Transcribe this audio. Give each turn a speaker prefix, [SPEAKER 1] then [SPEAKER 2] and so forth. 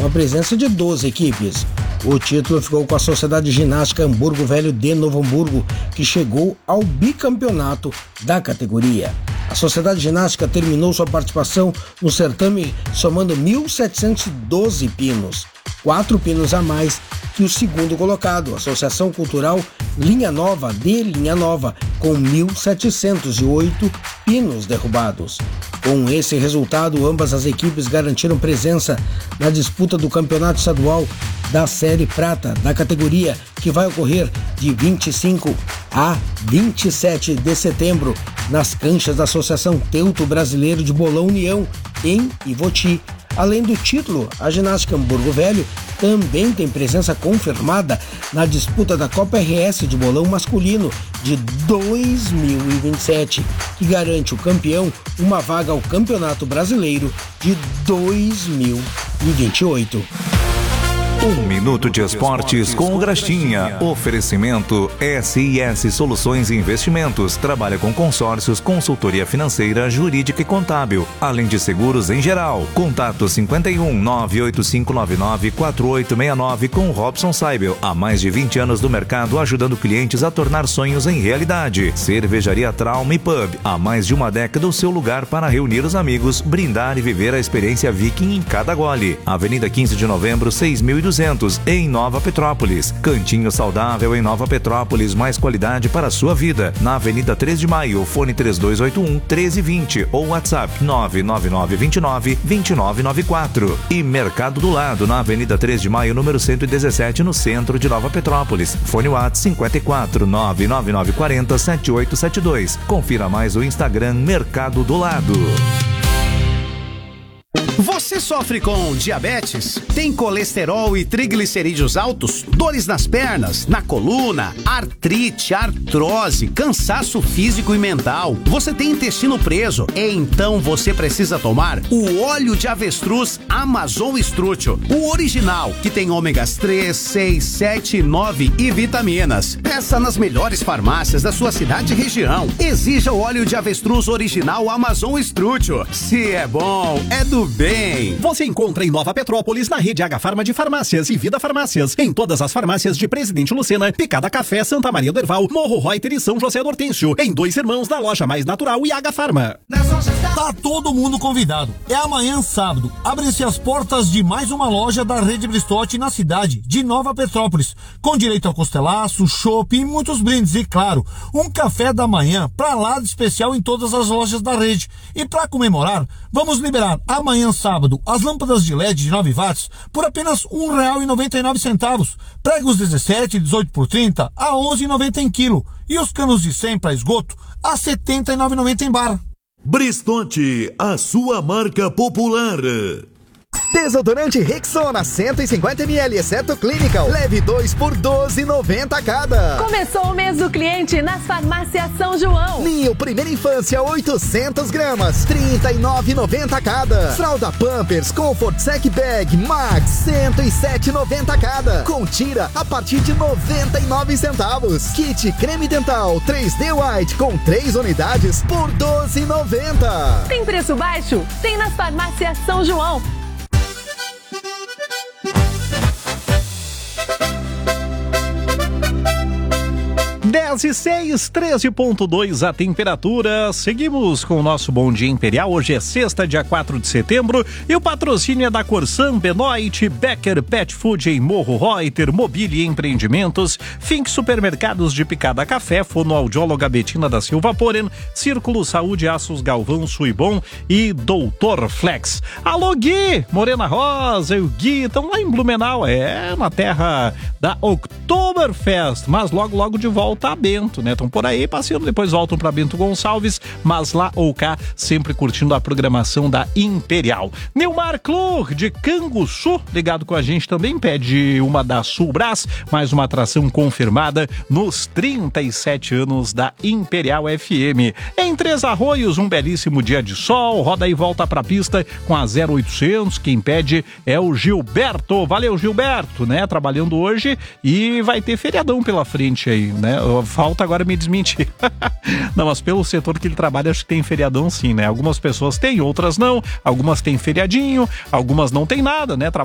[SPEAKER 1] a presença de 12 equipes. O título ficou com a Sociedade Ginástica Hamburgo Velho de Novo Hamburgo, que chegou ao bicampeonato da categoria. A Sociedade Ginástica terminou sua participação no certame somando 1.712 pinos, 4 pinos a mais que o segundo colocado, a Associação Cultural Linha Nova de Linha Nova, com 1.708 pinos derrubados. Com esse resultado, ambas as equipes garantiram presença na disputa do campeonato estadual da Série Prata da categoria, que vai ocorrer de 25 a 27 de setembro nas canchas da Associação Teuto Brasileiro de Bolão União, em Ivoti. Além do título, a Ginástica Hamburgo Velho também tem presença confirmada na disputa da Copa RS de bolão masculino de 2027, que garante o campeão uma vaga ao Campeonato Brasileiro de 2028.
[SPEAKER 2] 1 minuto de esportes com o Graxinha. Oferecimento SIS Soluções e Investimentos. Trabalha com consórcios, consultoria financeira, jurídica e contábil, além de seguros em geral. Contato 51 98599 4869 com Robson Seibel. Há mais de 20 anos no mercado, ajudando clientes a tornar sonhos em realidade. Cervejaria Trauma e Pub. Há mais de uma década, o seu lugar para reunir os amigos, brindar e viver a experiência Viking em cada gole. Avenida 15 de Novembro, 6.200, em Nova Petrópolis. Cantinho Saudável em Nova Petrópolis, mais qualidade para a sua vida. Na Avenida 3 de Maio, fone 3281-1320 ou WhatsApp 99929-2994. E Mercado do Lado, na Avenida 3 de Maio, número 117, no centro de Nova Petrópolis. Fone WhatsApp 54999407872. Confira mais o Instagram Mercado do Lado.
[SPEAKER 3] Você sofre com diabetes? Tem colesterol e triglicerídeos altos? Dores nas pernas, na coluna, artrite, artrose, cansaço físico e mental? Você tem intestino preso? Então você precisa tomar o óleo de avestruz Amazon Strútil, o original, que tem ômegas 3, 6, 7, 9 e vitaminas. Peça nas melhores farmácias da sua cidade e região. Exija o óleo de avestruz original Amazon Strútil. Se é bom, é do bem. Você encontra em Nova Petrópolis, na rede H-Farma de farmácias e Vida Farmácias. Em todas as farmácias de Presidente Lucena, Picada Café, Santa Maria do Herval, Morro Reuter e São José do Hortêncio. Em Dois Irmãos, na Loja Mais Natural e H-Farma.
[SPEAKER 4] Tá todo mundo convidado. É amanhã, sábado. Abrem-se as portas de mais uma loja da Rede Bristotti na cidade de Nova Petrópolis, com direito ao costelaço, chopp e muitos brindes. E claro, um café da manhã pra lá de especial em todas as lojas da rede. E pra comemorar, vamos liberar amanhã, sábado, as lâmpadas de LED de 9 watts por apenas R$ 1,99. Pregos 17 e 18 por 30 a R$ 11,90 em quilo. E os canos de 100 para esgoto a R$ 79,90 em bar.
[SPEAKER 5] Bristotti, a sua marca popular.
[SPEAKER 6] Desodorante Rexona 150ml, exceto Clinical. Leve 2 por R$ 12,90 cada.
[SPEAKER 7] Começou o mês do cliente nas farmácias São João.
[SPEAKER 6] Ninho Primeira Infância 800 gramas, R$ 39,90 cada. Fralda Pampers Comfort Sec Bag Max, R$ 107,90 cada. Com tira a partir de 99 centavos. Kit Creme Dental 3D White com 3 unidades por R$ 12,90.
[SPEAKER 7] Tem preço baixo? Tem nas farmácias São João.
[SPEAKER 8] 10:06, 13,2 a temperatura. Seguimos com o nosso Bom Dia Imperial. Hoje é sexta, dia 4 de setembro. E o patrocínio é da Corsan, Benoit, Becker Pet Food em Morro Reuter, Mobile Empreendimentos, Fink Supermercados de Picada Café, Fonoaudióloga Betina da Silva Poren, Círculo Saúde Aços Galvão Suibon e Doutor Flex. Alô, Gui! Morena Rosa e o Gui estão lá em Blumenau, na terra da Oktoberfest, mas logo de volta a Bento, né? Estão por aí passeando, depois voltam para Bento Gonçalves, mas lá ou cá, sempre curtindo a programação da Imperial. Neumar Clor, de Canguçu, ligado com a gente também, pede uma da Sulbras, mais uma atração confirmada nos 37 anos da Imperial FM. Em Três Arroios, um belíssimo dia de sol, roda e volta pra pista com a 0800, quem pede é o Gilberto. Valeu, Gilberto, né? Trabalhando hoje e vai ter feriadão pela frente aí, né? Falta agora me desmentir. Não, mas pelo setor que ele trabalha, acho que tem feriadão sim, né? Algumas pessoas têm, outras não. Algumas têm feriadinho, algumas não têm nada, né?